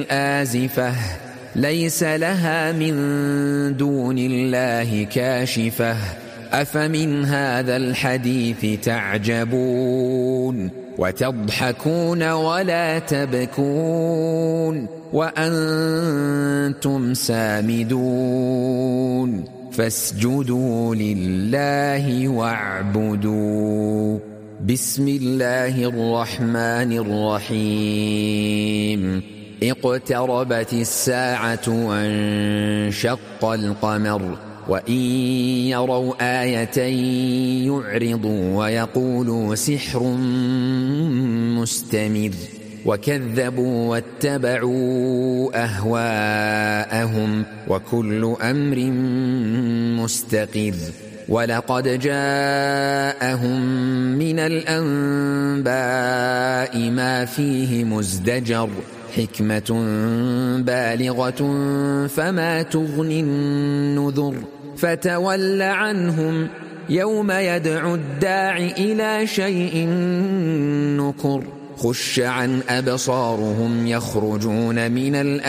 آزفة ليس لها من دون الله كاشفة أفمن هذا الحديث تعجبون وتضحكون ولا تبكون وأنتم سامدون فاسجدوا لله واعبدوا. بسم الله الرحمن الرحيم. اقتربت الساعة وانشق القمر وإن يروا آية يعرضوا ويقولوا سحر مستمر وكذبوا واتبعوا أهواءهم وكل أمر مستقر ولقد جاءهم من الأنباء ما فيه مزدجر حكمة بالغة فما تغني النذر فتول عنهم يوم يدعو الداع إلى شيء نكر خش عن أبصارهم يخرجون من